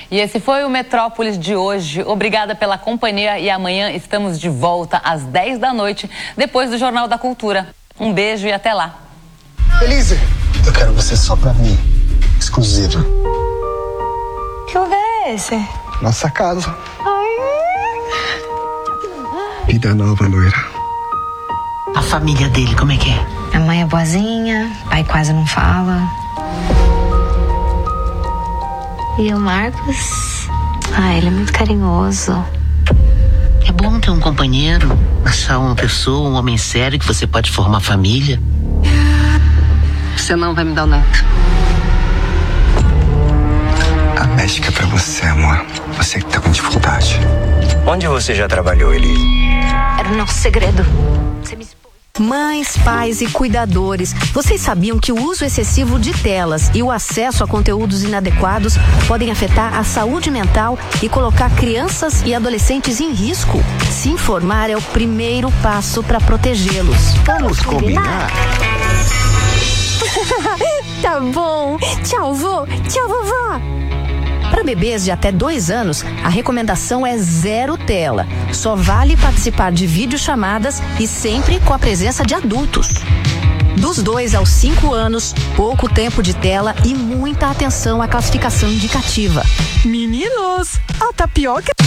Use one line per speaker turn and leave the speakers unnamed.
E esse foi o Metrópolis de hoje. Obrigada pela companhia e amanhã estamos de volta às 10 da noite, depois do Jornal da Cultura. Um beijo e até lá.
Elise, eu quero você só pra mim, exclusiva.
Que lugar é esse?
Nossa casa. Vida nova, loira.
A família dele, como é que é?
A mãe é boazinha, pai quase não fala. E o Marcos? Ele é muito carinhoso.
É bom ter um companheiro, achar uma pessoa, um homem sério que você pode formar família. Você não vai me dar o neto.
A médica é pra você, amor. Você que tá com dificuldade.
Onde você já trabalhou, Elise?
Era o nosso segredo. Você me expôs.
Mães, pais e cuidadores, vocês sabiam que o uso excessivo de telas e o acesso a conteúdos inadequados podem afetar a saúde mental e colocar crianças e adolescentes em risco? Se informar é o primeiro passo para protegê-los.
Vamos combinar?
Tá bom. Tchau, vô. Tchau, vovó. Para bebês de até 2 anos, a recomendação é 0 tela. Só vale participar de videochamadas e sempre com a presença de adultos. Dos 2 aos 5 anos, pouco tempo de tela e muita atenção à classificação indicativa.
Meninos, a tapioca